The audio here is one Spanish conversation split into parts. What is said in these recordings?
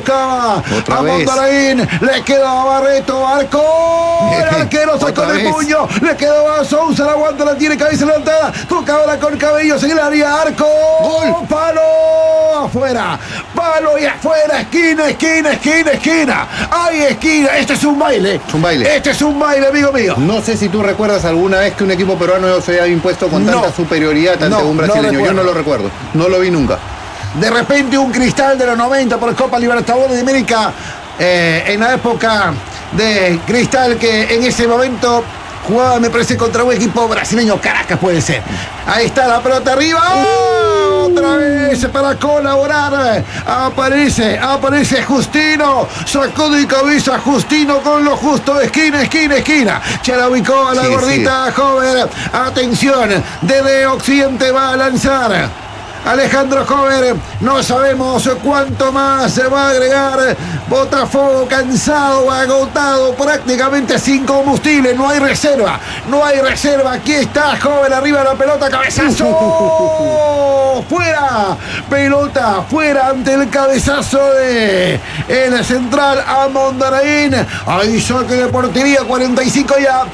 buscaba a Mondaraín, le quedó a Barreto, arco, el arquero sacó el puño, le quedó a Sousa, la aguanta, la tiene, cabeza levantada, toca ahora con Cabellos en el área, arco, gol, palo, afuera, palo y afuera, esquina, hay esquina, este es un baile, este es un baile, amigo mío. No sé si tú recuerdas alguna vez que un equipo peruano se haya impuesto con tanta superioridad ante un brasileño. Yo no lo recuerdo, no lo vi nunca. De repente un Cristal de los 90 por Copa Libertadores de América, en la época de Cristal, que en ese momento jugaba, me parece, contra un equipo brasileño, Caracas puede ser. Ahí está la pelota arriba, otra vez para colaborar, aparece Justino, sacó de cabeza Justino con lo justo, esquina, ya la ubicó a la gordita joven, atención, desde Occidente va a lanzar Alejandro Hover, no sabemos cuánto más se va a agregar. Botafogo cansado, agotado, prácticamente sin combustible, no hay reserva. Aquí está Hover, arriba de la pelota, cabezazo, fuera, pelota fuera ante el cabezazo de el central a Mondaraín. Ahí saque de portería, 45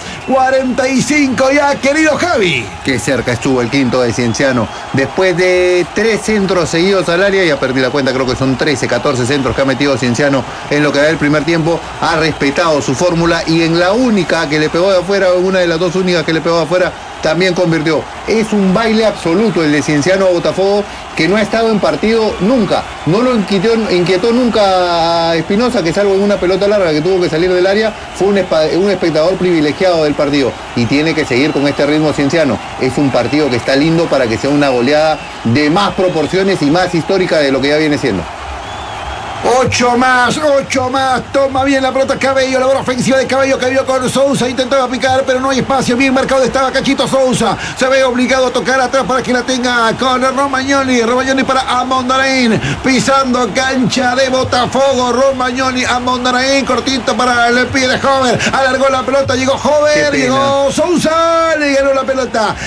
ya, querido Javi. Qué cerca estuvo el quinto de Cienciano, después de 3 centros seguidos al área, ya perdí la cuenta, creo que son 13, 14 centros que ha metido Cienciano en lo que da el primer tiempo. Ha respetado su fórmula y en la única que le pegó de afuera, una de las dos únicas que le pegó de afuera, también convirtió. Es un baile absoluto el de Cienciano a Botafogo, que no ha estado en partido nunca. No lo inquietó nunca a Espinosa, que salvo en una pelota larga que tuvo que salir del área, fue un espectador privilegiado del partido. Y tiene que seguir con este ritmo Cienciano. Es un partido que está lindo para que sea una goleada de más proporciones y más histórica de lo que ya viene siendo. 8 más, toma bien la pelota Cabello, la bola ofensiva de Cabello que vio con Sousa, intentaba picar, pero no hay espacio, bien marcado estaba Cachito Sousa, se ve obligado a tocar atrás para que la tenga con Romagnoli para Mondaraín, pisando cancha de Botafogo, Romagnoli a Mondaraín, cortito para el pie de Hover, alargó la pelota, llegó Hover, llegó Sousa, le ganó la pelota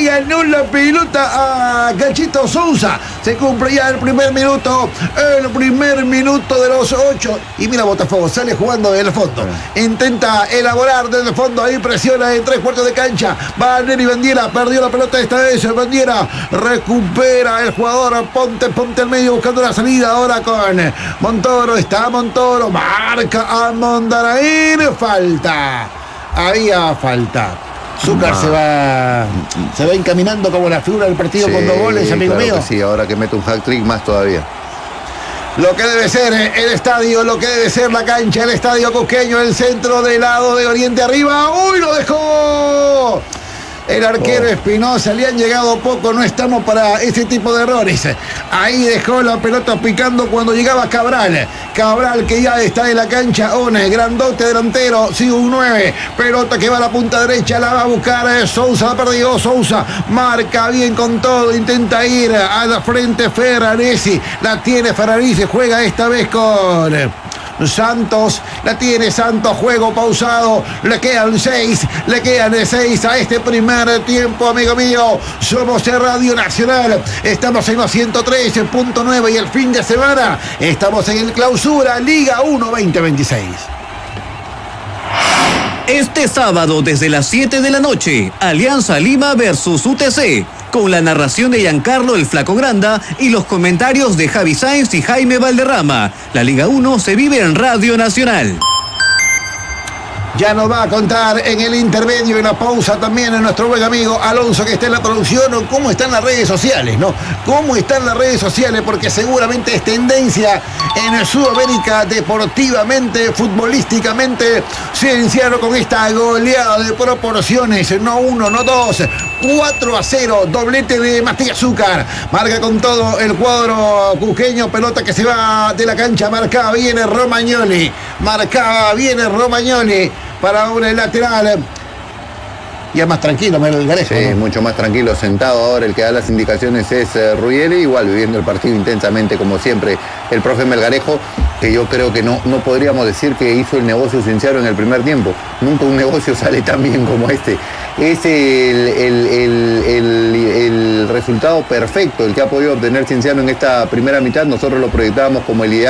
a Cachito Sousa, se cumple ya el primer minuto de los 8. Y mira, Botafogo sale jugando del fondo. Intenta elaborar desde el fondo. Ahí presiona en 3/4 de cancha. Va Neri Bandiera. Perdió la pelota esta vez. Bandiera recupera el jugador. Ponte al medio buscando la salida. Ahora con Montoro. Está Montoro. Marca a Mondaraín. Falta. Había falta. Zúcar se va encaminando como la figura del partido con 2 goles, amigo mío. Sí, ahora que mete un hat-trick más todavía. Lo que debe ser el estadio, lo que debe ser la cancha, el estadio cusqueño, el centro del lado de Oriente arriba. ¡Uy, lo dejó! El arquero Espinosa, le han llegado poco, no estamos para ese tipo de errores. Ahí dejó la pelota picando cuando llegaba Cabral, que ya está en la cancha, grandote delantero, sí, un 9, pelota que va a la punta derecha, la va a buscar Sousa, la perdió, Sousa marca bien con todo, intenta ir a la frente Ferraresi, la tiene Ferraresi, juega esta vez con Santos, la tiene Santos, juego pausado, le quedan 6 a este primer tiempo, amigo mío. Somos en Radio Nacional, estamos en los 103.9 y el fin de semana estamos en el Clausura Liga 1 2026. Este sábado desde las 7 de la noche, Alianza Lima versus UTC, con la narración de Giancarlo el Flaco Granda y los comentarios de Javi Sáenz y Jaime Valderrama. La Liga 1 se vive en Radio Nacional. Ya nos va a contar en el intermedio, en la pausa también, a nuestro buen amigo Alonso, que está en la producción, cómo están las redes sociales, ¿no? Cómo están las redes sociales, porque seguramente es tendencia en Sudamérica deportivamente, futbolísticamente, Cienciano con esta goleada de proporciones, no 1, no 2, 4-0, doblete de Matías Zúcar, marca con todo el cuadro cusqueño, pelota que se va de la cancha, marcaba bien Romagnoli, para un lateral. Ya más tranquilo, Melgarejo. Sí, ¿no? Mucho más tranquilo, sentado ahora. El que da las indicaciones es Ruggeri, igual viviendo el partido intensamente, como siempre, el profe Melgarejo, que yo creo que no podríamos decir que hizo el negocio Cienciano en el primer tiempo. Nunca un negocio sale tan bien como este. Es el resultado perfecto, el que ha podido obtener Cienciano en esta primera mitad. Nosotros lo proyectábamos como el ideal.